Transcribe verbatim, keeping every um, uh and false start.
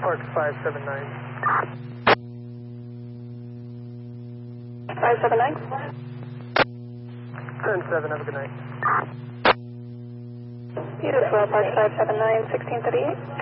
Park five seven nine. five seven nine? ten seven, have a good night. Beautiful, Park five seven nine, sixteen thirty-eight.